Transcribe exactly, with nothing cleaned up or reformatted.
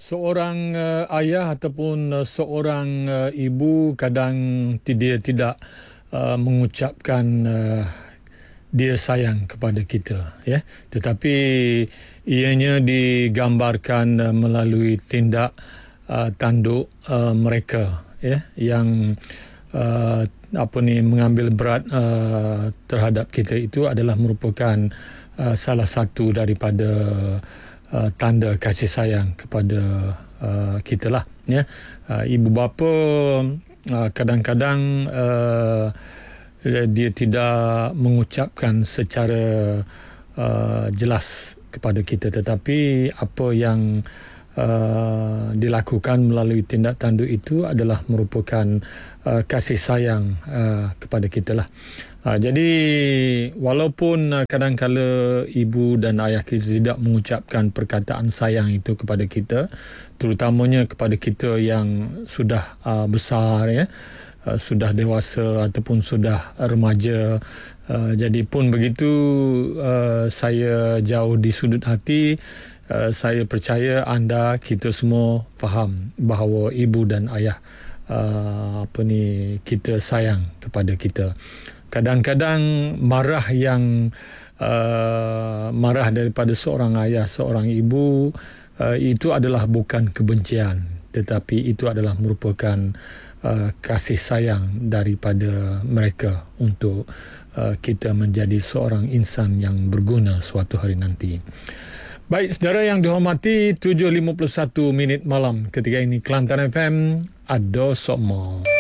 Seorang uh, ayah ataupun uh, seorang uh, ibu kadang dia tidak uh, mengucapkan uh, dia sayang kepada kita, ya, tetapi ianya digambarkan uh, melalui tindak uh, tanduk uh, mereka, ya, yang uh, apa ni mengambil berat uh, terhadap kita. Itu adalah merupakan uh, salah satu daripada Uh, tanda kasih sayang kepada uh, kita lah, ya. Uh, ibu bapa uh, kadang-kadang uh, dia tidak mengucapkan secara uh, jelas kepada kita, tetapi apa yang uh, dilakukan melalui tindak tanduk itu adalah merupakan uh, kasih sayang uh, kepada kita lah. Uh, jadi walaupun uh, kadang-kala ibu dan ayah kita tidak mengucapkan perkataan sayang itu kepada kita, terutamanya kepada kita yang sudah uh, besar, ya, uh, sudah dewasa ataupun sudah remaja, uh, jadi pun begitu, uh, saya jauh di sudut hati, uh, saya percaya anda kita semua faham bahawa ibu dan ayah uh, apa ni kita sayang kepada kita. Kadang-kadang marah yang uh, marah daripada seorang ayah, seorang ibu, uh, itu adalah bukan kebencian, tetapi itu adalah merupakan uh, kasih sayang daripada mereka untuk uh, kita menjadi seorang insan yang berguna suatu hari nanti. Baik, saudara yang dihormati, tujuh lima puluh satu minit malam ketika ini Kelantan F M, Ado Sokmo.